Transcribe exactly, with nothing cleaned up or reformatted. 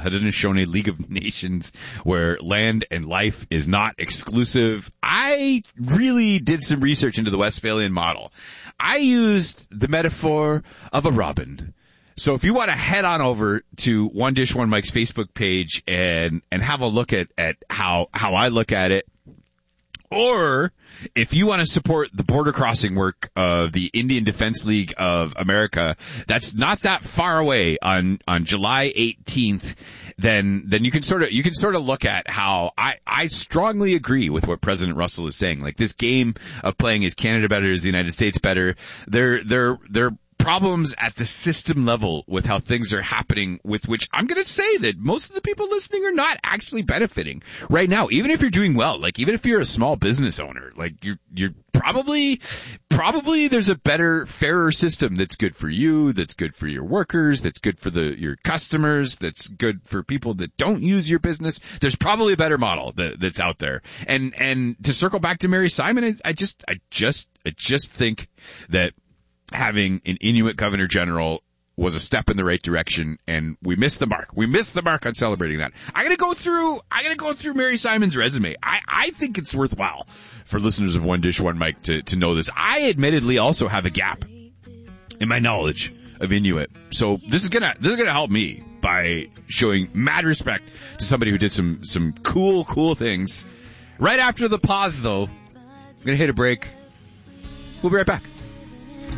Haudenosaunee League of Nations, where land and life is not exclusive. I really did some research into the Westphalian model. I used the metaphor of a robin. So if you want to head on over to One Dish One Mike's Facebook page and and have a look at at how how I look at it, or if you want to support the border crossing work of the Indian Defense League of America, that's not that far away on on July eighteenth, then then you can sort of you can sort of look at how I I strongly agree with what President Russell is saying. Like, this game of playing is Canada better, is the United States better? They're they're they're problems at the system level with how things are happening, with which I'm going to say that most of the people listening are not actually benefiting right now. Even if you're doing well, like even if you're a small business owner, like you're, you're probably, probably there's a better, fairer system that's good for you, that's good for your workers, that's good for the, your customers, that's good for people that don't use your business. There's probably a better model that, that's out there. And, and to circle back to Mary Simon, I, I just, I just, I just think that having an Inuit Governor General was a step in the right direction, and we missed the mark. We missed the mark on celebrating that. I'm gonna go through, I'm gonna go through Mary Simon's resume. I, I think it's worthwhile for listeners of One Dish One Mike to, to know this. I admittedly also have a gap in my knowledge of Inuit. So this is gonna, this is gonna help me by showing mad respect to somebody who did some, some cool, cool things. Right after the pause though, I'm gonna hit a break. We'll be right back.